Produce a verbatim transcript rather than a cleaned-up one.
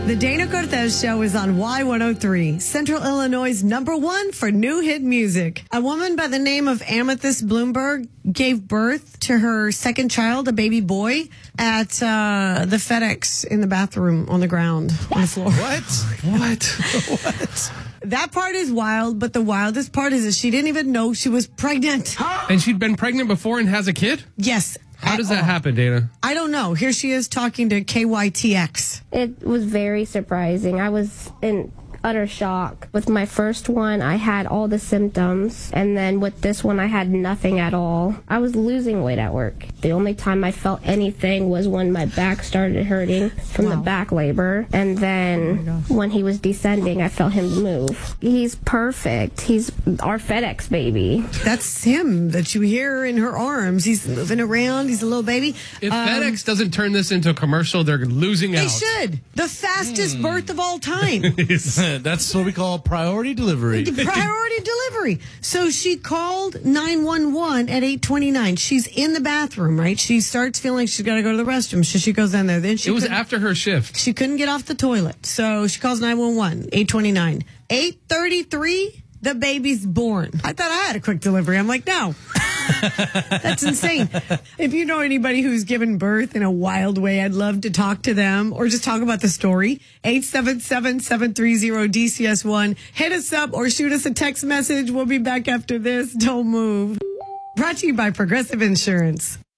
The Dana Cortez Show is on Y one oh three, Central Illinois' number one for new hit music. A woman by the name of Amethyst Bloomberg gave birth to her second child, a baby boy, at uh, the FedEx in the bathroom on the ground, on the floor. What? What? What? That part is wild, but the wildest part is that she didn't even know she was pregnant. And she'd been pregnant before and has a kid? Yes. How does that happen, Dana? I don't know. Here she is talking to K Y T X. It was very surprising. I was in utter shock. With my first one, I had all the symptoms, and then with this one, I had nothing at all. I was losing weight at work. The only time I felt anything was when my back started hurting from wow. the back labor, and then oh when he was descending, I felt him move. He's perfect. He's our FedEx baby. That's him that you hear in her arms. He's moving around. He's a little baby. If um, FedEx doesn't turn this into a commercial, they're losing they out. They should. The fastest mm. birth of all time. That's what we call priority delivery. Priority delivery. So she called nine one one at eight twenty-nine. She's in the bathroom, right? She starts feeling like she's got to go to the restroom. So she goes down there. Then she It was after her shift. She couldn't get off the toilet. So she calls nine one one, eight twenty-nine. eight thirty-three, the baby's born. I thought I had a quick delivery. I'm like, no. That's insane. If you know anybody who's given birth in a wild way, I'd love to talk to them or just talk about the story. eight seven seven, seven three zero, D C S one. Hit us up or shoot us a text message. We'll be back after this. Don't move. Brought to you by Progressive Insurance.